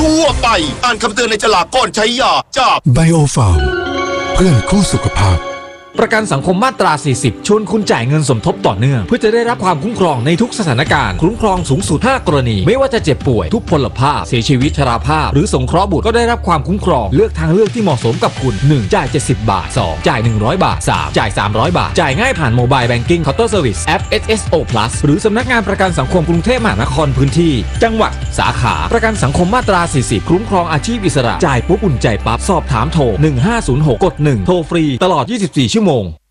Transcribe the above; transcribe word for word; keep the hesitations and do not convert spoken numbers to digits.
ทั่วไปอ่านคำเตือนในฉลากก่อนใช้ยาจากไบโอฟาร์มเพื่อนคู่สุขภาพประกันสังคมมาตรา สี่สิบ ชวนคุณจ่ายเงินสมทบต่อเนื่องเพื่อจะได้รับความคุ้มครองในทุกสถานการณ์คุ้มครองสูงสุดห้ากรณีไม่ว่าจะเจ็บป่วยทุพพลภาพเสียชีวิตชราภาพหรือสงเคราะห์บุตรก็ได้รับความคุ้มครองเลือกทางเลือกที่เหมาะสมกับคุณ หนึ่ง จ่ายเจ็ดสิบบาท สอง จ่ายหนึ่งร้อยบาท สาม จ่ายสามร้อยบาทจ่ายง่ายผ่านโมบายแบงกิ้งเคาน์เตอร์เซอร์วิสแอป เอส เอส โอ Plus หรือสำนักงานประกันสังคมกรุงเทพมหานครพื้นที่จังหวัดสาขาประกันสังคมมาตรา สี่สิบ คุ้มครองอาชีพอิสระจ่ายปุ๊บอุ่นใจปั๊บสอบถามโทรหนึ่งห้าศูนย์หกกดหนึ่งโทรฟรีตลอดยี่สิบสี่ชั่วโมง